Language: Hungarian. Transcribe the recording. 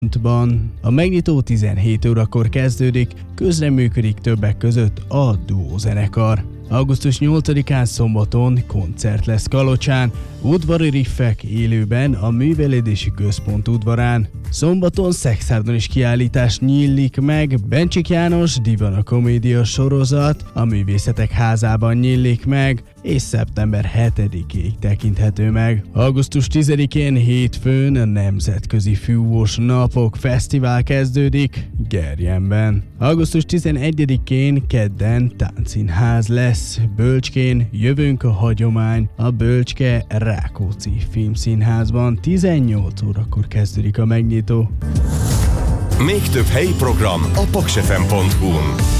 A megnyitó 17 órakor kezdődik, közreműködik többek között a Duo zenekar. Augusztus 8-án szombaton koncert lesz Kalocsán, udvari riffek élőben a Művelődési Központ udvarán. Szombaton Szekszárton is kiállítás nyílik meg, Bencsik János Divana Komédia sorozat a Művészetek Házában nyílik meg, és szeptember 7-ig tekinthető meg. Augusztus 10-én hétfőn a Nemzetközi Fúvós Napok Fesztivál kezdődik Gerjenben. Augusztus 11-én kedden táncszínház lesz Bölcskén, Jövünk a hagyomány, a Bölcske Rákóczi Filmszínházban 18 órakor kezdődik a megnyitó. Még több helyi program a paksfm.hu-n.